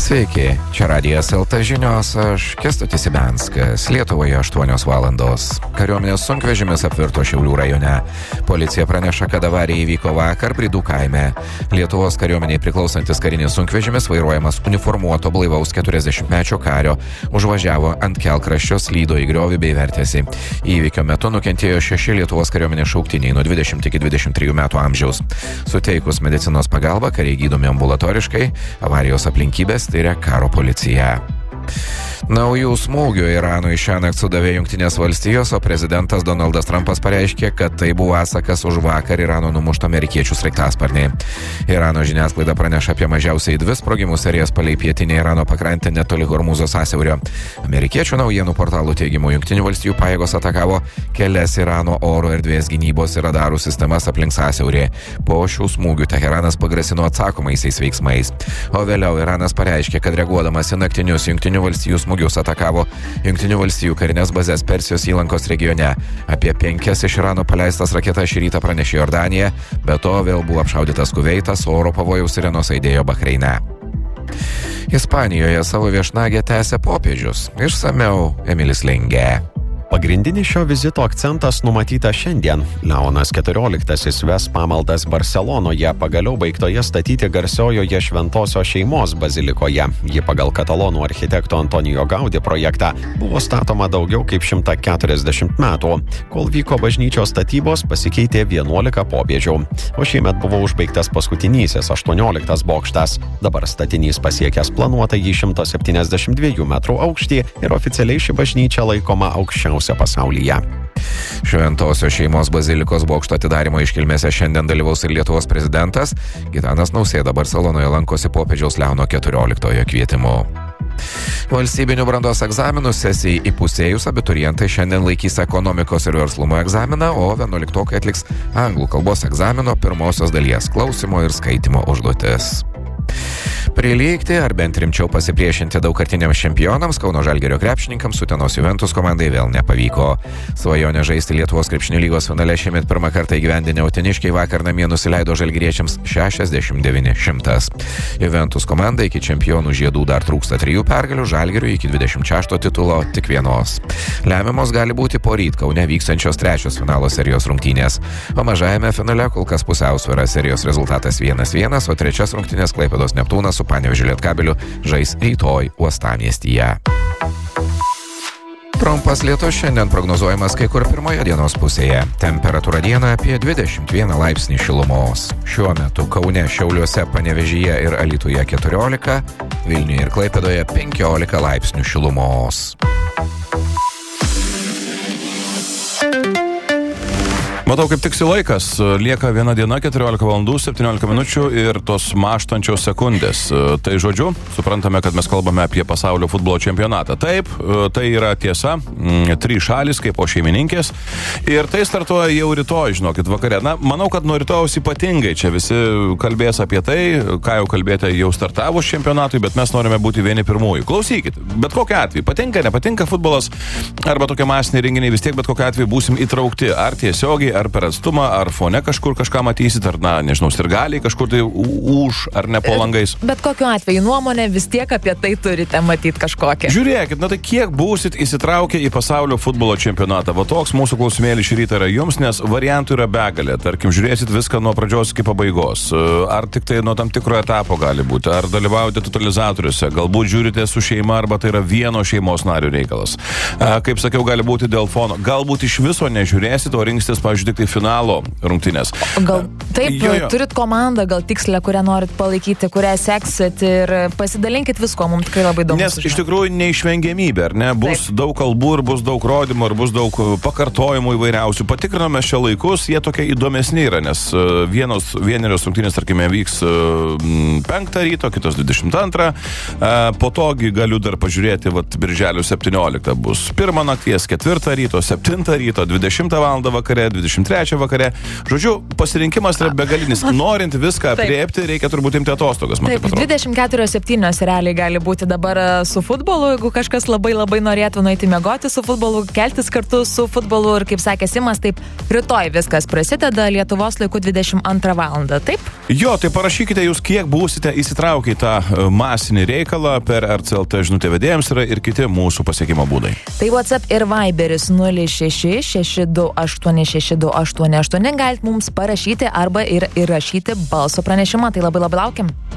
Sveiki, čia Radijas LT žinios, aš Kęstutis Ibenskas. Lietuvoje 8 valandos. Kariuomenės sunkvežimis apvirto Šiaulių rajone. Policija praneša, kad avarija įvyko vakar Bridų kaime. Lietuvos kariuomeniai priklausantis karinis sunkvežimis, vairuojamas uniformuoto blaivaus 40-mečio kario, užvažiavo ant kelkraščio, slydo į griovį bei vertėsi. Įvykio metu nukentėjo 6 Lietuvos kariuomenės šauktiniai nuo 20 iki 23 metų amžiaus. Suteikus medicinos pagalbą, kariai gydomi ambulatoriškai, avarijos aplinkybės tyria karo policija. Naujų smūgių Iranui šiąnakt sudavė Jungtinės valstijos, o prezidentas Donaldas Trumpas pareiškė, kad tai buvo atsakas už vakar Irano numuštą amerikiečių sraigtasparnį. Irano žiniasklaida praneša apie mažiausiai 2 sprogimų serijas palei pietinę Irano pakrantę netoli Hormūzo sąsiaurio. Amerikiečių naujienų portalų teigimu Jungtinių valstijų pajėgos atakavo kelias Irano oro erdvės gynybos ir radarų sistemas aplink sąsiaurį. Po šių smūgių Teheranas pagrasino atsakomaisiais veiksmais. O vėliau Iranas pareiškė, kad reaguodamas į naktinius Jungtinių valstijų smūgius atakavo Jungtinių valstijų karinės bazės Persijos įlankos regione. Apie 5 iš Irano paleistas raketas šį rytą pranešė Jordanija, be to vėl buvo apšaudytas Kuveitas, oro pavojaus sirenos aidėjo Bahreine. Ispanijoje savo viešnagę tęsia popiežius. Išsamiau Emilis Lingė. Pagrindinis šio vizito akcentas numatytas šiandien. Leonas XIV ves pamaldas Barselonoje, pagaliau baigtoje statyti garsiojoje Šventosios šeimos bazilikoje. Ji pagal katalonų architekto Antonijo Gaudi projektą buvo statoma daugiau kaip 140 metų. Kol vyko bažnyčios statybos, pasikeitė 11 popiežių. O šiemet buvo užbaigtas paskutinysis 18 bokštas. Dabar statinys pasiekęs planuotą jį 172 metrų aukštį ir oficialiai ši bažnyčia laikoma aukščiausia pasaulyje. Šventosios šeimos bazilikos bokšto atidarymo iškilmėse šiandien dalyvaus ir Lietuvos prezidentas. Gitanas Nausėda Barselonoje lankosi popiežiaus Leono XIV kvietimu. Valstybinių brandos egzaminų sesijai įpusėjus abiturientai šiandien laikys ekonomikos ir verslumo egzaminą, o 11-okai atliks anglų kalbos egzamino pirmosios dalies klausimo ir skaitymo užduotis. Prilygti ar bent rimčiau pasipriešinti daugkartiniams čempionams Kauno Žalgirio krepšininkams Utenos Juventus komandai vėl nepavyko. Svajonę žaisti Lietuvos krepšinio lygos finale šiemet pirmą kartą įgyvendinę uteniškiai vakar namie nusileido žalgiriečiams 69-100. Juventus komandai iki čempionų žiedų dar trūksta 3 pergalių, Žalgiriui iki 26 titulo tik 1. Lemiamos gali būti poryt Kaune vykstančios 3 finalo serijos rungtynės. O mažajame finale kol kas pusiausvyra, serijos rezultatas 1-1, o 3 rungtynės Klaipėdos Neptūnas su Panevėžio Lietkabeliu žais rytoj uostamiestyje. Trumpas lietus šiandien prognozuojamas kai kur pirmoje dienos pusėje. Temperatūra dieną apie 21 laipsnį šilumos. Šiuo metu Kaune, Šiauliuose, Panevėžyje ir Alytuje 14, Vilniuje ir Klaipėdoje 15 laipsnių šilumos. Matau, kaip tiksi laikas. Lieka 1 diena, 14 valandų, 17 minučių ir tos mąštančios sekundės. Tai žodžiu, suprantame, kad mes kalbame apie pasaulio futbolo čempionatą. Taip, tai yra tiesa. 3 šalis kaip po šeimininkės. Ir tai startuoja jau rytoj, žinokit, vakare. Na, manau, kad nuo rytojaus ypatingai čia visi kalbės apie tai, ką jau kalbėjote jau startavus čempionatui, bet mes norime būti vieni pirmųjų. Klausykit, bet kokiu atveju, patinka, nepatinka futbolas, arba tokie masiniai renginiai, vis tiek bet kokiu atveju būsim įtraukti, ar tiesiogiai, ar per atstumą, ar fone kažkur kažką matysit, ar, na, nežinau, sirgaliai kažkur tai už, ar ne po langais. Bet kokiu atveju nuomonę vis tiek apie tai turite matyti kažkokią. Žiūrėkit, na tai kiek būsit įsitraukę į pasaulio futbolo čempionatą? Va toks mūsų klausimėlis šį rytą yra jums, nes variantų yra begalė. Tarkim, žiūrėsit viską nuo pradžios iki pabaigos. Ar tik tai nuo tam tikro etapo gali būti, ar dalyvaujate totalizatoriuose, galbūt žiūrite su šeima, arba tai yra vieno šeimos nario reikalas. Kaip sakiau, gali būti dėl fono. Galbūt iš viso nežiūrėsit, o rinksitės, pavyzdžiui, tik tai finalo rungtynės. Gal taip, turit komandą, gal tikslę, kurią norit palaikyti, kurią seksit ir pasidalinkit visko, mums tikrai labai įdomu. Nes iš tikrųjų neišvengiamybė, ar ne? Bus taip daug kalbų ir bus daug rodymų ir bus daug pakartojimų įvairiausių. Patikrinome šia laikus, jie tokie įdomesni yra, nes vienerios rungtynės, tarkime, vyks 5 ryto, kitos 22. Po togi galiu dar pažiūrėti, birželio 17 bus 1 nakties, 4 ryto, 7 ryto, 20 val. Vakare, 20 23 vakare. Žodžiu, pasirinkimas yra begalinis. Norint viską apriepti, reikia turbūt imti atostogas. Taip, 24/7 realiai gali būti dabar su futbolu, jeigu kažkas labai norėtų nueiti miegoti su futbolu, keltis kartu su futbolu ir kaip sakė Simas, taip, rytoj viskas prasideda Lietuvos laiku 22 valandą, taip? Jo, tai parašykite jūs, kiek būsite įsitraukę į tą masinį reikalą, per RCLT žinutę vedėjams yra ir kiti mūsų pasiekimo būdai. Tai WhatsApp ir Viberis 0666286288 galite mums parašyti arba ir įrašyti balso pranešimą, tai labai laukiam.